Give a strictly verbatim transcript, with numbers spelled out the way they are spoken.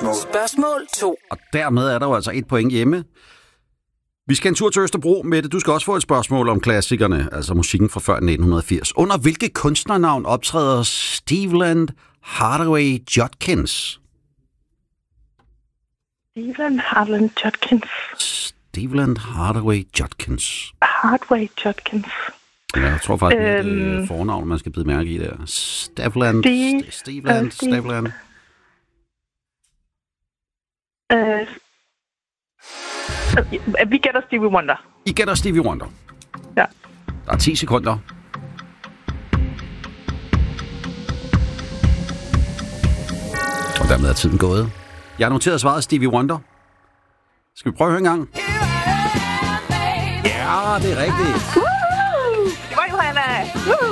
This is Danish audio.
Spørgsmål. Spørgsmål to. Og dermed er der jo altså et point hjemme. Vi skal en tur til Østerbro, Mette. Du skal også få et spørgsmål om klassikerne, altså musikken fra før nitten firs. Under hvilket kunstnernavn optræder Steveland Hardaway Judkins? Steveland Hardaway Judkins. Steveland Hardaway Judkins. Hardaway Judkins. Ja, jeg tror faktisk, øhm, det er Øhm. det fornavn, man skal bide mærke i der. Steveland. Steve- St- Steveland. øh, Steve- Steveland. Øh, øh, vi gætter Stevie Wonder. I gætter Stevie Wonder. Ja. Der er ti sekunder. Og dermed er tiden gået. Jeg har noteret svaret Stevie Wonder. Skal vi prøve at høre en gang? Ja, det er rigtigt. Woo! Det var Johanna. Woo!